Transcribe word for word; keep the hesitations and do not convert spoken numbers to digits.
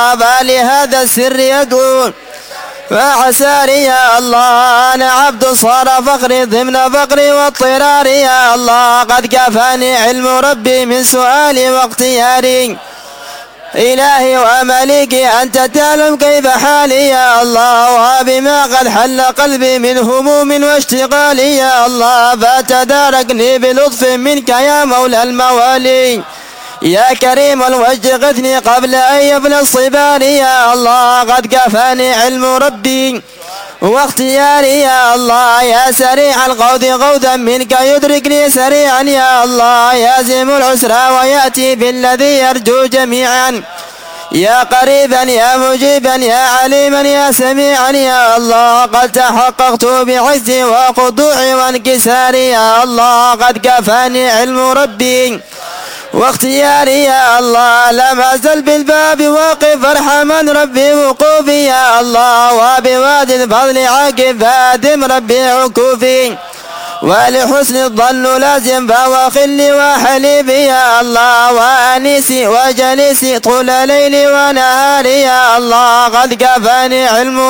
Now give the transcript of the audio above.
فلهذا السر يدعون فعساري يا الله أنا عبد صار فقري ضمن فقري واضطراري يا الله قد كفاني علم ربي من سؤالي واختياري إلهي ومليكي أنت تعلم كيف حالي يا الله وبما قد حل قلبي من هموم واشتغالي يا الله فتداركني بلطف منك يا مولى الموالي يا كريم الوجه غثني قبل أن يبلى الصبار يا الله قد كفاني علم ربي واختياري يا الله يا سريع القوذ غوثا منك يدركني سريعا يا الله يازم العسرى ويأتي بالذي يرجو جميعا يا قريبا يا مجيبا يا عليما يا سميعا يا الله قد تحققت بعزي وخضوعي وانكساري يا الله قد كفاني علم ربي واختياري يا الله لم أزل بالباب واقف ارحمن ربي وقوفي يا الله وبوادي الفضل عاقب فادم ربي عكوفي ولحسن الظن لازم فهو خلي وحليبي يا الله وأنيسي وجليسي طول ليلي ونهاري يا الله قد كفاني علم